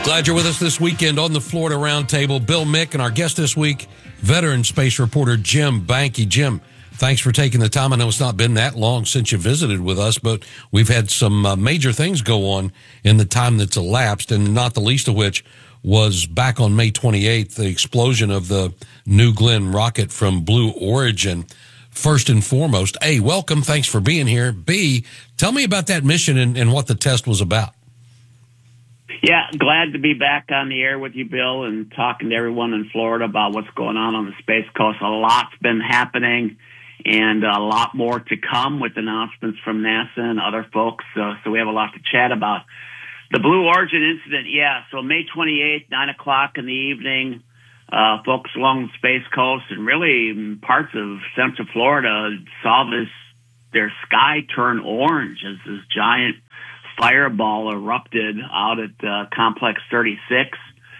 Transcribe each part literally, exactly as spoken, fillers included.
Glad you're with us this weekend on the Florida Roundtable. Bill Mick and our guest this week, veteran space reporter Jim Banky. Jim, thanks for taking the time. I know it's not been that long since you visited with us, but we've had some uh, major things go on in the time that's elapsed, and not the least of which was back on May twenty-eighth, the explosion of the New Glenn rocket from Blue Origin. First and foremost, A, welcome. Thanks for being here. B, tell me about that mission and, and what the test was about. Yeah, glad to be back on the air with you, Bill, and talking to everyone in Florida about what's going on on the Space Coast. A lot's been happening, and a lot more to come with announcements from NASA and other folks, so, so we have a lot to chat about. The Blue Origin incident, yeah, so May twenty-eighth, nine o'clock in the evening, uh, folks along the Space Coast and really parts of Central Florida saw this, their sky turn orange as this giant fireball erupted out at uh, Complex thirty-six.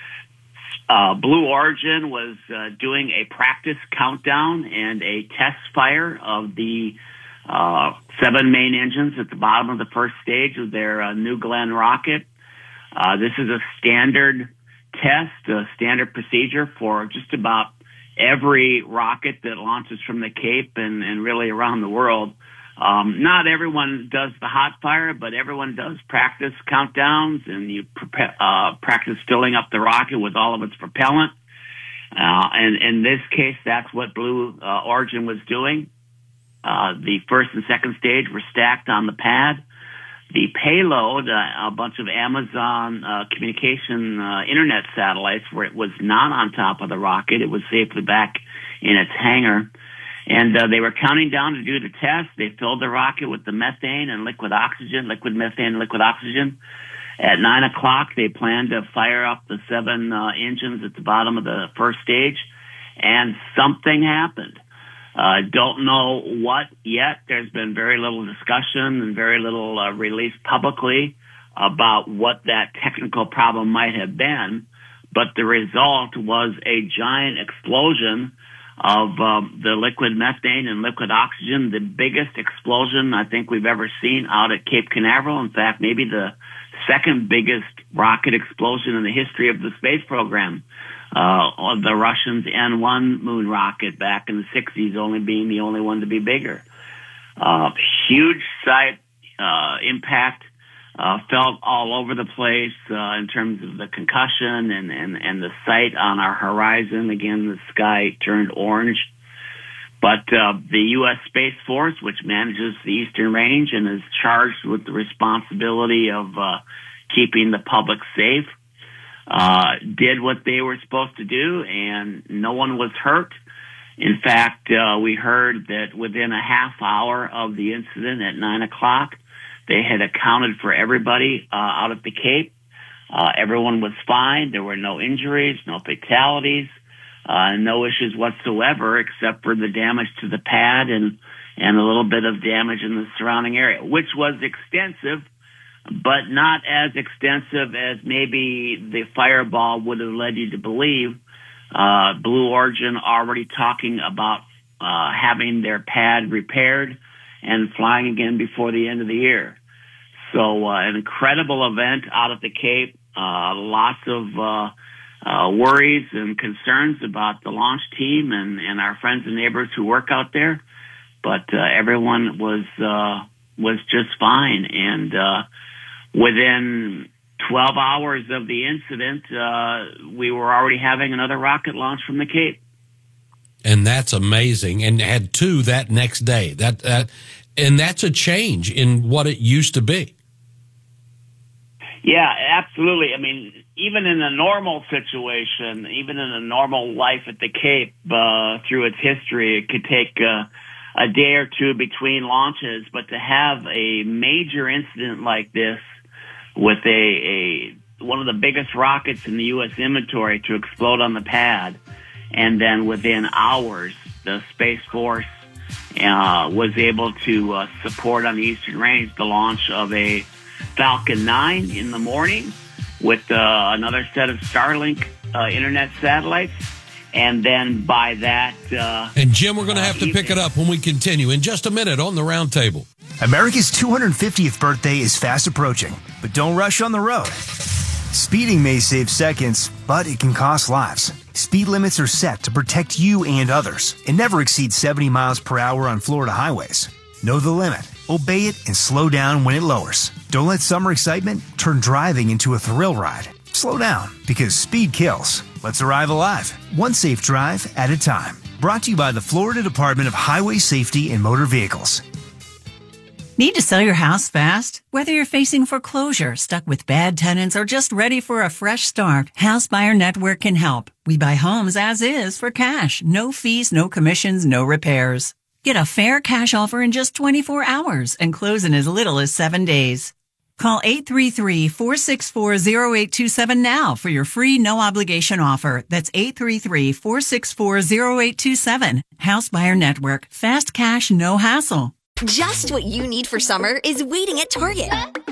Uh, Blue Origin was uh, doing a practice countdown and a test fire of the uh, seven main engines at the bottom of the first stage of their uh, New Glenn rocket. Uh, this is a standard test, a standard procedure for just about every rocket that launches from the Cape and, and really around the world. Um, not everyone does the hot fire, but everyone does practice countdowns, and you prepare, uh, practice filling up the rocket with all of its propellant. Uh, and in this case, that's what Blue uh, Origin was doing. Uh, the first and second stage were stacked on the pad. The payload, uh, a bunch of Amazon uh, communication uh, internet satellites, where it was not on top of the rocket. It was safely back in its hangar. And uh, they were counting down to do the test. They filled the rocket with the methane and liquid oxygen, liquid methane and liquid oxygen. At nine o'clock, they planned to fire up the seven uh, engines at the bottom of the first stage, and something happened. Uh, don't know what yet. There's been very little discussion and very little uh, released publicly about what that technical problem might have been, but the result was a giant explosion of um, the liquid methane and liquid oxygen, the biggest explosion I think we've ever seen out at Cape Canaveral. In fact, maybe the second biggest rocket explosion in the history of the space program. Uh, the Russians' N one moon rocket back in the sixties only being the only one to be bigger. Uh, huge site uh, impact. Uh, felt all over the place uh, in terms of the concussion and, and, and the sight on our horizon. Again, the sky turned orange. But uh, the U S Space Force, which manages the Eastern Range and is charged with the responsibility of uh, keeping the public safe, uh, did what they were supposed to do, and no one was hurt. In fact, uh, we heard that within a half hour of the incident at nine o'clock, they had accounted for everybody uh, out at the Cape. Uh, everyone was fine. There were no injuries, no fatalities, uh, no issues whatsoever except for the damage to the pad and, and a little bit of damage in the surrounding area, which was extensive, but not as extensive as maybe the fireball would have led you to believe. Uh, Blue Origin already talking about uh, having their pad repaired and flying again before the end of the year. So uh, an incredible event out at the Cape. Uh, lots of uh, uh, worries and concerns about the launch team and, and our friends and neighbors who work out there. But uh, everyone was uh, was just fine. And uh, within twelve hours of the incident, uh, we were already having another rocket launch from the Cape. And that's amazing. And had two that next day. That, that, and that's a change in what it used to be. Yeah, absolutely. I mean, even in a normal situation, even in a normal life at the Cape, uh, through its history, it could take uh, a day or two between launches. But to have a major incident like this with a, a one of the biggest rockets in the U S inventory to explode on the pad, and then within hours, the Space Force uh, was able to uh, support on the Eastern Range the launch of a Falcon nine in the morning with uh, another set of Starlink uh, internet satellites. And then by that... Uh, and Jim, we're going to have uh, to pick evening. it up when we continue in just a minute on the Roundtable. America's two hundred fiftieth birthday is fast approaching, but don't rush on the road. Speeding may save seconds, but it can cost lives. Speed limits are set to protect you and others and never exceed seventy miles per hour on Florida highways. Know the limit, obey it, and slow down when it lowers. Don't let summer excitement turn driving into a thrill ride. Slow down, because speed kills. Let's arrive alive, one safe drive at a time. Brought to you by the Florida Department of Highway Safety and Motor Vehicles. Need to sell your house fast? Whether you're facing foreclosure, stuck with bad tenants, or just ready for a fresh start, House Buyer Network can help. We buy homes as is for cash. No fees, no commissions, no repairs. Get a fair cash offer in just twenty-four hours and close in as little as seven days. Call eight three three, four six four, zero eight two seven now for your free no-obligation offer. That's eight three three, four six four, zero eight two seven. House Buyer Network. Fast cash, no hassle. Just what you need for summer is waiting at Target.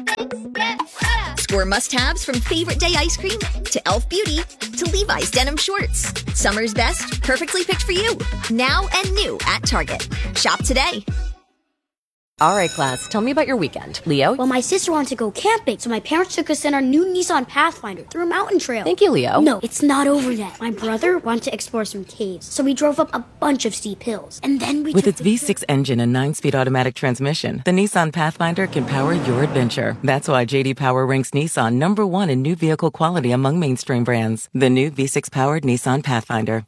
Score must-haves from Favorite Day ice cream to Elf Beauty to Levi's denim shorts. Summer's best, perfectly picked for you. Now and new at Target. Shop today. All right, class, tell me about your weekend. Leo? Well, my sister wanted to go camping, so my parents took us in our new Nissan Pathfinder through a mountain trail. Thank you, Leo. No, it's not over yet. My brother wanted to explore some caves, so we drove up a bunch of steep hills. And then we With took its V six engine and nine-speed automatic transmission, the Nissan Pathfinder can power your adventure. That's why J D Power ranks Nissan number one in new vehicle quality among mainstream brands. The new V six-powered Nissan Pathfinder.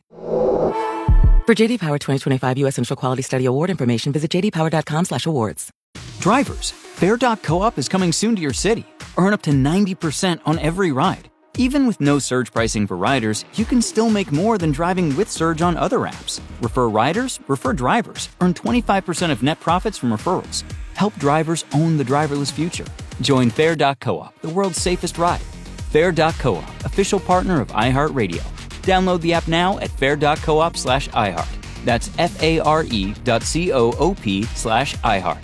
For J D Power twenty twenty-five U S Central Quality Study Award information, visit j d power dot com slash awards. Drivers, Fair dot co-op is coming soon to your city. Earn up to ninety percent on every ride. Even with no surge pricing for riders, you can still make more than driving with Surge on other apps. Refer riders, refer drivers. Earn twenty-five percent of net profits from referrals. Help drivers own the driverless future. Join Fair dot co-op, the world's safest ride. Fair dot co-op, official partner of iHeartRadio. Download the app now at fair dot coop slash iHeart. That's F-A-R-E dot C-O-O-P slash iHeart.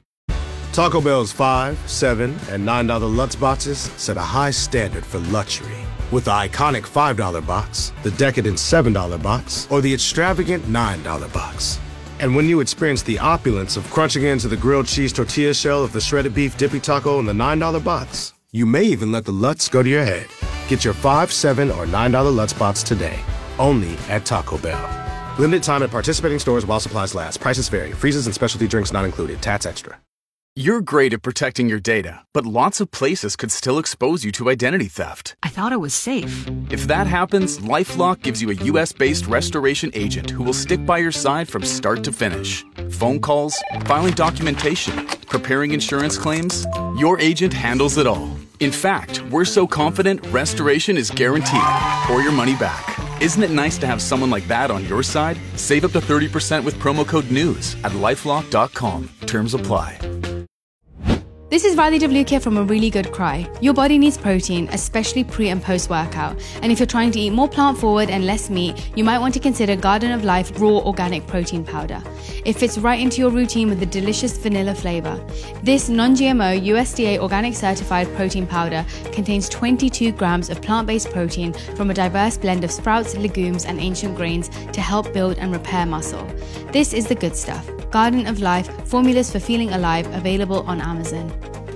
Taco Bell's five, seven, and nine dollar Lutz boxes set a high standard for luxury. With the iconic five dollar box, the decadent seven dollar box, or the extravagant nine dollar box. And when you experience the opulence of crunching into the grilled cheese tortilla shell of the shredded beef dippy taco in the nine dollar box, you may even let the Lutz go to your head. Get your five, seven, or nine dollar Lutz box today, only at Taco Bell. Limited time at participating stores while supplies last. Prices vary. Freezes and specialty drinks not included. Tats extra. You're great at protecting your data, but lots of places could still expose you to identity theft. I thought it was safe. If that happens, LifeLock gives you a U S-based restoration agent who will stick by your side from start to finish. Phone calls, filing documentation, preparing insurance claims, your agent handles it all. In fact, we're so confident restoration is guaranteed or your money back. Isn't it nice to have someone like that on your side? Save up to thirty percent with promo code NEWS at lifelock dot com. Terms apply. This is Riley Devlukia from A Really Good Cry. Your body needs protein, especially pre and post workout. And if you're trying to eat more plant forward and less meat, you might want to consider Garden of Life Raw Organic Protein Powder. It fits right into your routine with a delicious vanilla flavor. This non-G M O U S D A organic certified protein powder contains twenty-two grams of plant-based protein from a diverse blend of sprouts, legumes, and ancient grains to help build and repair muscle. This is the good stuff. Garden of Life, formulas for feeling alive, available on Amazon.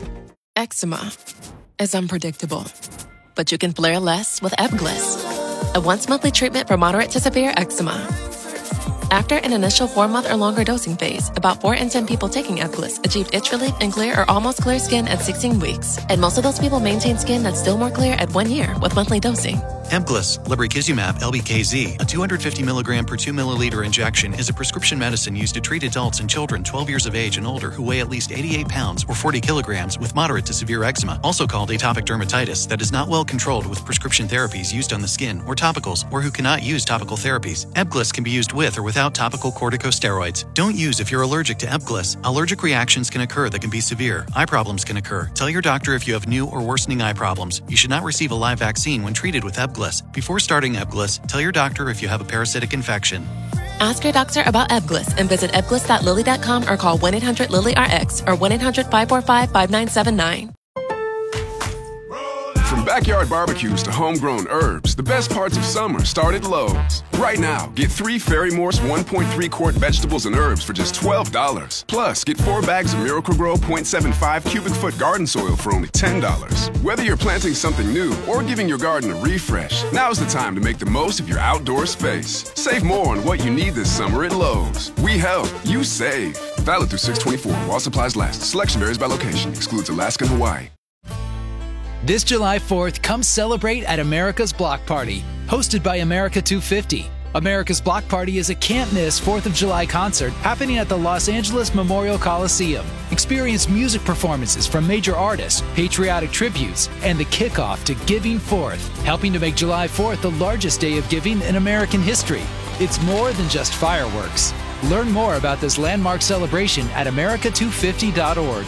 Eczema is unpredictable, but you can flare less with Ebglyss, a once-monthly treatment for moderate to severe eczema. After an initial four-month or longer dosing phase, about four in ten people taking Ebglyss achieved itch relief and clear or almost clear skin at sixteen weeks, and most of those people maintain skin that's still more clear at one year with monthly dosing. Ebglyss, lebrikizumab L B K Z, a two hundred fifty milligram per two milliliter injection, is a prescription medicine used to treat adults and children twelve years of age and older who weigh at least eighty-eight pounds or forty kilograms with moderate to severe eczema, also called atopic dermatitis, that is not well controlled with prescription therapies used on the skin or topicals, or who cannot use topical therapies. Ebglyss can be used with or without topical corticosteroids. Don't use if you're allergic to Ebglyss. Allergic reactions can occur that can be severe. Eye problems can occur. Tell your doctor if you have new or worsening eye problems. You should not receive a live vaccine when treated with Ebglyss. Before starting Ebglyss, tell your doctor if you have a parasitic infection. Ask your doctor about Ebglyss and visit ebglyss dot lilly dot com or call one eight hundred lilly R X or one eight hundred five four five five nine seven nine. From backyard barbecues to homegrown herbs, the best parts of summer start at Lowe's. Right now, get three Fairy Morse one point three quart vegetables and herbs for just twelve dollars. Plus, get four bags of Miracle-Gro point seven five cubic foot garden soil for only ten dollars. Whether you're planting something new or giving your garden a refresh, now's the time to make the most of your outdoor space. Save more on what you need this summer at Lowe's. We help, you save. Valid through six twenty-four while supplies last. Selection varies by location. Excludes Alaska and Hawaii. This July fourth, come celebrate at America's Block Party, hosted by America two fifty. America's Block Party is a can't-miss fourth of July concert happening at the Los Angeles Memorial Coliseum. Experience music performances from major artists, patriotic tributes, and the kickoff to Giving Fourth, helping to make July fourth the largest day of giving in American history. It's more than just fireworks. Learn more about this landmark celebration at America two fifty dot org.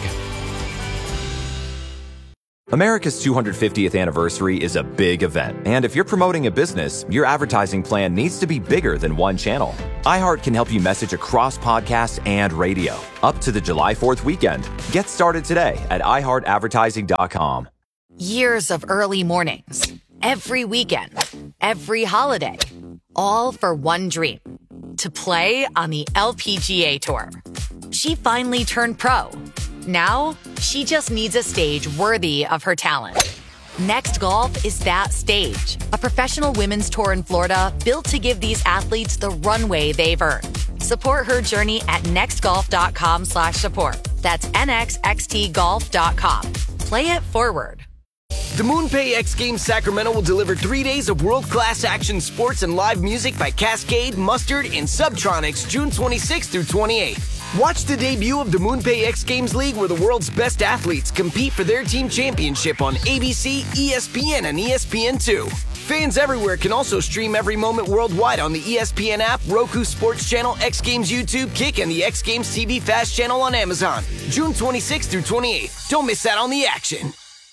America's two hundred fiftieth anniversary is a big event, and if you're promoting a business, your advertising plan needs to be bigger than one channel. iHeart can help you message across podcast and radio. Up to the July fourth weekend. Get started today at i heart advertising dot com. Years of early mornings, every weekend, every holiday, all for one dream, to play on the L P G A Tour. She finally turned pro. Now, she just needs a stage worthy of her talent. Next Golf is that stage. A professional women's tour in Florida built to give these athletes the runway they've earned. Support her journey at nextgolf.com slash support. That's N X X T golf dot com. Play it forward. The MoonPay X Games Sacramento will deliver three days of world-class action sports and live music by Cascade, Mustard, and Subtronics June twenty-sixth through twenty-eighth. Watch the debut of the MoonPay X Games League, where the world's best athletes compete for their team championship on A B C, E S P N, and E S P N two. Fans everywhere can also stream every moment worldwide on the E S P N app, Roku Sports Channel, X Games YouTube, Kick, and the X Games T V Fast channel on Amazon. June twenty-sixth through twenty-eighth. Don't miss out on the action.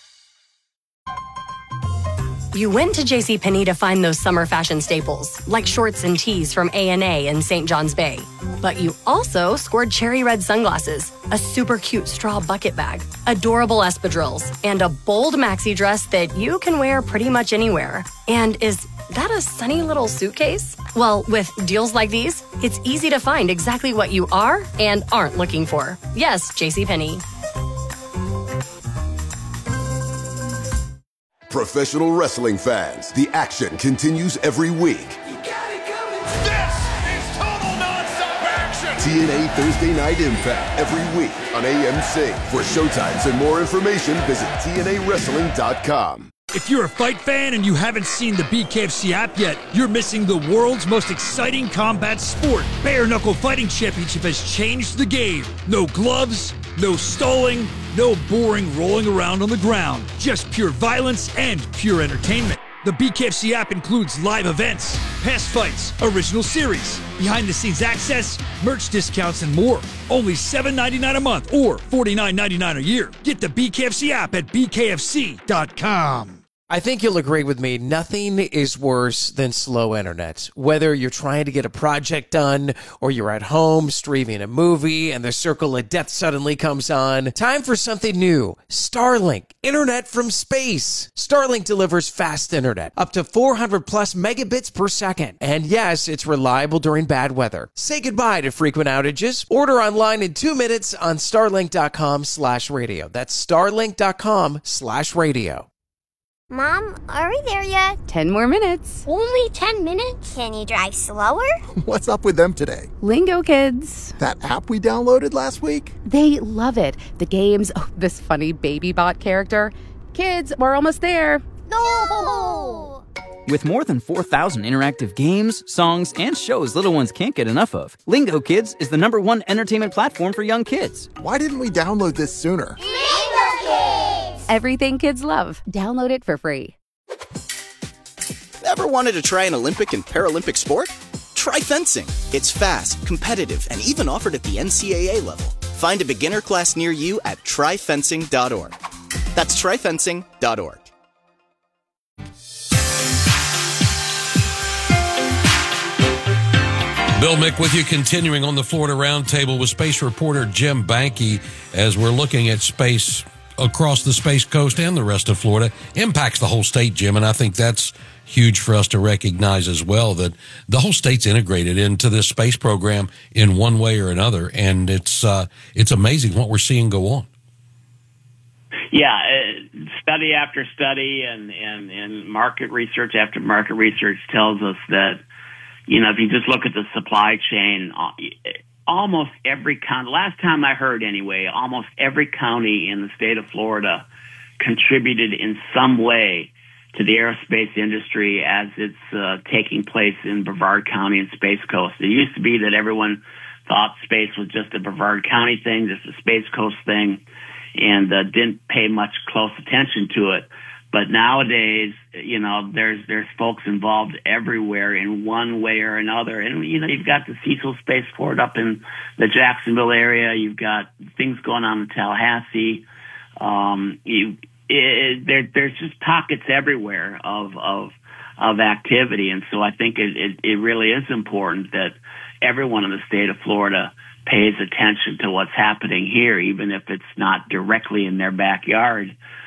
You went to JCPenney to find those summer fashion staples, like shorts and tees from A and A in Saint John's Bay. But you also scored cherry red sunglasses, a super cute straw bucket bag, adorable espadrilles, and a bold maxi dress that you can wear pretty much anywhere. And is that a sunny little suitcase? Well, with deals like these, it's easy to find exactly what you are and aren't looking for. Yes, JCPenney. Professional wrestling fans, the action continues every week. You got it coming. This is total nonstop action. T N A Thursday Night Impact every week on A M C. For showtimes and more information, visit T N A wrestling dot com. If you're a fight fan and you haven't seen the B K F C app yet, you're missing the world's most exciting combat sport. Bare Knuckle Fighting Championship has changed the game. No gloves, no stalling, no boring rolling around on the ground. Just pure violence and pure entertainment. The B K F C app includes live events, past fights, original series, behind-the-scenes access, merch discounts, and more. Only seven ninety-nine a month or forty-nine ninety-nine a year. Get the B K F C app at B K F C dot com. I think you'll agree with me, nothing is worse than slow internet. Whether you're trying to get a project done or you're at home streaming a movie and the circle of death suddenly comes on, time for something new. Starlink, internet from space. Starlink delivers fast internet, up to four hundred plus megabits per second. And yes, it's reliable during bad weather. Say goodbye to frequent outages. Order online in two minutes on starlink.com slash radio. That's starlink.com slash radio. Mom, are we there yet? Ten more minutes. Only ten minutes? Can you drive slower? What's up with them today? Lingo Kids. That app we downloaded last week? They love it. The games, oh, this funny baby bot character. Kids, we're almost there. No! With more than four thousand interactive games, songs, and shows little ones can't get enough of, Lingo Kids is the number one entertainment platform for young kids. Why didn't we download this sooner? Lingo Kids! Everything kids love. Download it for free. Ever wanted to try an Olympic and Paralympic sport? Try fencing. It's fast, competitive, and even offered at the N C A A level. Find a beginner class near you at try fencing dot org. That's try fencing dot org. Bill Mick with you, continuing on the Florida Roundtable with space reporter Jim Banky as we're looking at space across the Space Coast and the rest of Florida impacts the whole state, Jim. And I think that's huge for us to recognize as well, that the whole state's integrated into this space program in one way or another. And it's, uh, it's amazing what we're seeing go on. Yeah, uh, study after study and, and, and market research after market research tells us that, you know, if you just look at the supply chain, almost every county, last time I heard anyway, almost every county in the state of Florida contributed in some way to the aerospace industry as it's uh, taking place in Brevard County and Space Coast. It used to be that everyone thought space was just a Brevard County thing, just a Space Coast thing, and uh, didn't pay much close attention to it. But nowadays, you know, there's there's folks involved everywhere in one way or another. And, you know, you've got the Cecil Spaceport up in the Jacksonville area. You've got things going on in Tallahassee. Um, you, it, there, there's just pockets everywhere of, of, of activity. And so I think it, it, it really is important that everyone in the state of Florida pays attention to what's happening here, even if it's not directly in their backyard.